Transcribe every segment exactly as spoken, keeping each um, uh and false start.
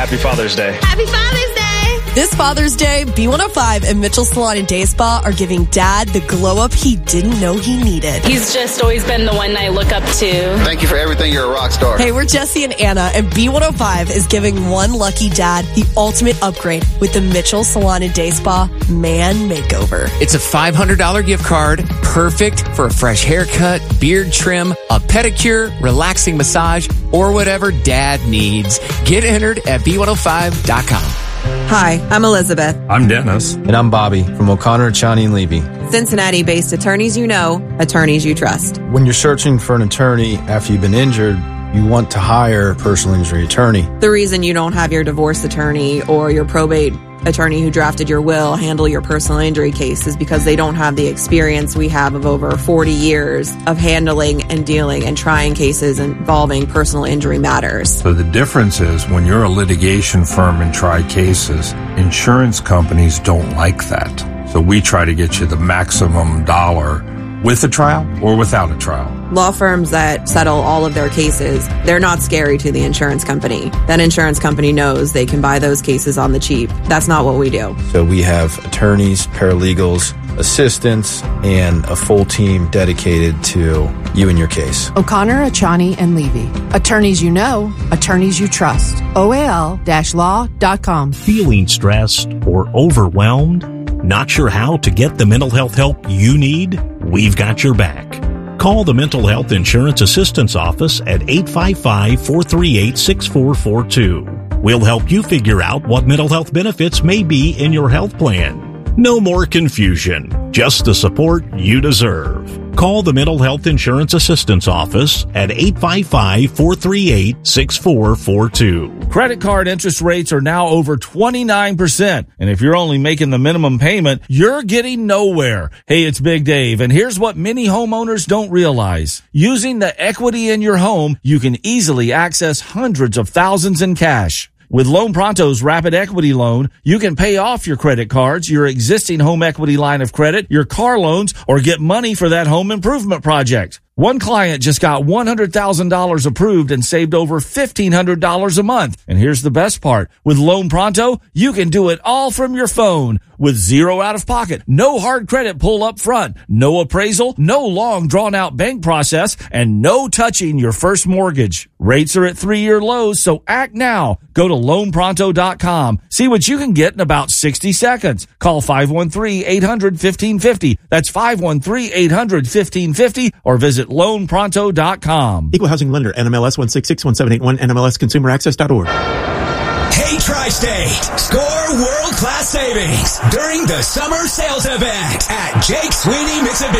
Happy Father's Day. Happy Father's Day. This Father's Day, B one oh five and Mitchell Salon and Day Spa are giving Dad the glow-up he didn't know he needed. He's just always been the one I look up to. Thank you for everything. You're a rock star. Hey, we're Jesse and Anna, and B one oh five is giving one lucky dad the ultimate upgrade with the Mitchell Salon and Day Spa Man Makeover. It's a five hundred dollars gift card, perfect for a fresh haircut, beard trim, a pedicure, relaxing massage, or whatever Dad needs. Get entered at B one oh five dot com. Hi, I'm Elizabeth. I'm Dennis. And I'm Bobby from O'Connor, Chani, and Levy. Cincinnati-based attorneys you know, attorneys you trust. When you're searching for an attorney after you've been injured, you want to hire a personal injury attorney. The reason you don't have your divorce attorney or your probate attorney who drafted your will handle your personal injury case is because they don't have the experience we have of over forty years of handling and dealing and trying cases involving personal injury matters. So the difference is when you're a litigation firm and try cases, insurance companies don't like that. So we try to get you the maximum dollar with a trial or without a trial. Law firms that settle all of their cases, they're not scary to the insurance company. That insurance company knows they can buy those cases on the cheap. That's not what we do. So we have attorneys, paralegals, assistants, and a full team dedicated to you and your case. O'Connor, Achani, and Levy. Attorneys you know, attorneys you trust. O A L law dot com. Feeling stressed or overwhelmed? Not sure how to get the mental health help you need? We've got your back. Call the Mental Health Insurance Assistance Office at eight five five, four three eight, six four four two. We'll help you figure out what mental health benefits may be in your health plan. No more confusion, just the support you deserve. Call the Mental Health Insurance Assistance Office at eight five five, four three eight, six four four two. Credit card interest rates are now over twenty-nine percent. And if you're only making the minimum payment, you're getting nowhere. Hey, it's Big Dave, and here's what many homeowners don't realize. Using the equity in your home, you can easily access hundreds of thousands in cash. With Loan Pronto's Rapid Equity Loan, you can pay off your credit cards, your existing home equity line of credit, your car loans, or get money for that home improvement project. One client just got one hundred thousand dollars approved and saved over fifteen hundred dollars a month. And here's the best part. With Loan Pronto, you can do it all from your phone with zero out of pocket, no hard credit pull up front, no appraisal, no long drawn out bank process, and no touching your first mortgage. Rates are at three-year lows, so act now. Go to loan pronto dot com. See what you can get in about sixty seconds. Call five one three, eight hundred, fifteen fifty. That's five one three, eight hundred, fifteen fifty or visit loan pronto dot com. Equal housing lender, N M L S one six six one seven eight one, N M L S consumer access dot org. Hey, Tri-State, score world-class savings during the summer sales event at Jake Sweeney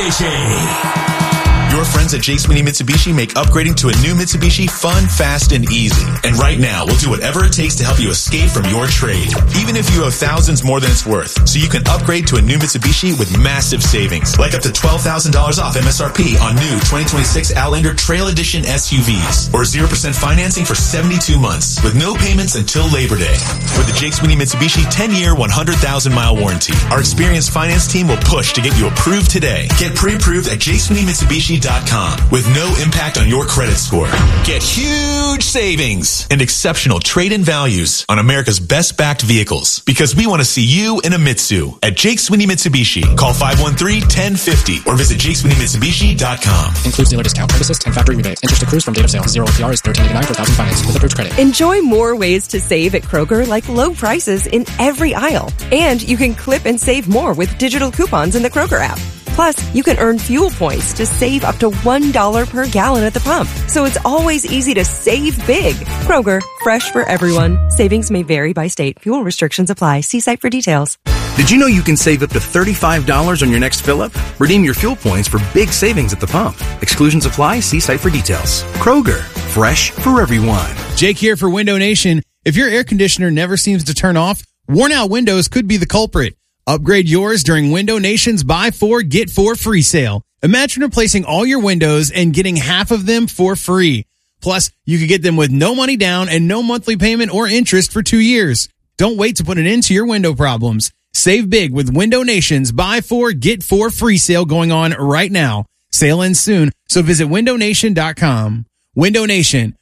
Mitsubishi. Your friends at Jake Sweeney Mitsubishi make upgrading to a new Mitsubishi fun, fast, and easy. And right now, we'll do whatever it takes to help you escape from your trade, even if you have thousands more than it's worth. So you can upgrade to a new Mitsubishi with massive savings, like up to twelve thousand dollars off M S R P on new twenty twenty-six Outlander Trail Edition S U Vs, or zero percent financing for seventy-two months with no payments until Labor Day. With the Jake Sweeney Mitsubishi ten-year, one hundred thousand mile warranty, our experienced finance team will push to get you approved today. Get pre-approved at jake sweeney mitsubishi dot com with no impact on your credit score. Get huge savings and exceptional trade-in values on America's best-backed vehicles, because we want to see you in a Mitsu at Jake Sweeney Mitsubishi. Call five one three, one zero five zero or visit jake sweeney mitsubishi dot com. Includes dealer discount, credit assist, and factory rebates. Interest accrues from date of sale. Zero A P R is thirteen eighty-nine per thousand finance with approved credit. Enjoy more ways to save at Kroger, like low prices in every aisle. And you can clip and save more with digital coupons in the Kroger app. Plus, you can earn fuel points to save up to one dollar per gallon at the pump. So it's always easy to save big. Kroger, fresh for everyone. Savings may vary by state. Fuel restrictions apply. See site for details. Did you know you can save up to thirty-five dollars on your next fill-up? Redeem your fuel points for big savings at the pump. Exclusions apply. See site for details. Kroger, fresh for everyone. Jake here for Window Nation. If your air conditioner never seems to turn off, worn out windows could be the culprit. Upgrade yours during Window Nation's Buy Four, Get Four free sale. Imagine replacing all your windows and getting half of them for free. Plus, you could get them with no money down and no monthly payment or interest for two years. Don't wait to put an end to your window problems. Save big with Window Nation's Buy Four, Get Four free sale going on right now. Sale ends soon, so visit window nation dot com. Window Nation.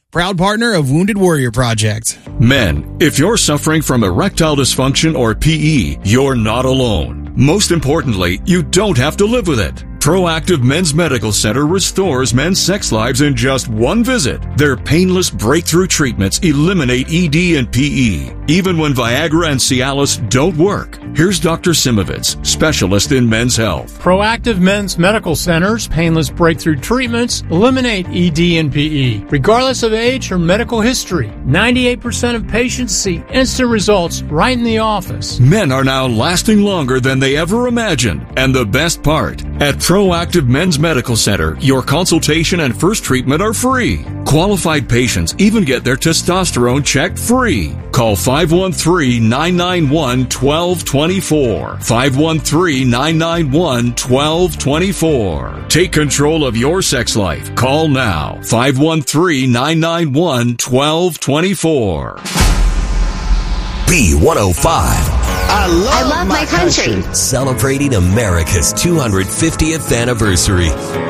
proud partner of Wounded Warrior Project. Men, if you're suffering from erectile dysfunction or P E, you're not alone. Most importantly, you don't have to live with it. Proactive Men's Medical Center restores men's sex lives in just one visit. Their painless breakthrough treatments eliminate E D and P E, even when Viagra and Cialis don't work. Here's Doctor Simovitz, specialist in men's health. Proactive Men's Medical Center's painless breakthrough treatments eliminate E D and P E, regardless of age or medical history. ninety-eight percent of patients see instant results right in the office. Men are now lasting longer than they ever imagined. And the best part, at Proactive Men's Medical Center, your consultation and first treatment are free. Qualified patients even get their testosterone checked free. Call five one three, nine nine one, one two two four. five one three, nine nine one, one two two four. Take control of your sex life. Call now. five one three, nine nine one, one two two four. B one oh five. I love, I love my, my country. country. Celebrating America's two hundred fiftieth anniversary.